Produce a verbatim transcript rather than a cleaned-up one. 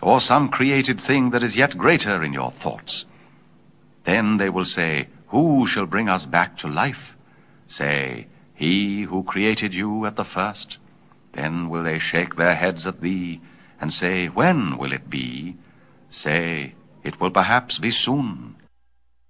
or some created thing that is yet greater in your thoughts. Then they will say, Who shall bring us back to life? Say, He who created you at the first. Then will they shake their heads at thee, and say, When will it be? Say, It will perhaps be soon.